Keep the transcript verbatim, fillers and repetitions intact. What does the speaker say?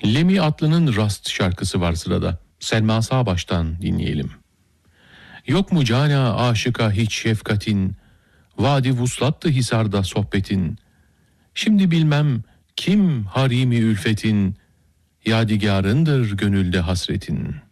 Lemi Atlı'nın Rast şarkısı var sırada. Selma Sağbaş'tan dinleyelim. Yok mu cana aşıka hiç şefkatin, vadi vuslattı hisarda sohbetin. Şimdi bilmem kim harimi ülfetin, yadigarındır gönülde hasretin.